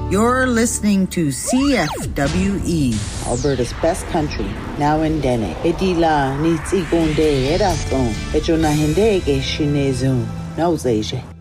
You're listening to CFWE, Alberta's best country, now in Dene. Edila ni tsigonde edaston, echona hende ke shinezun, nauzeje.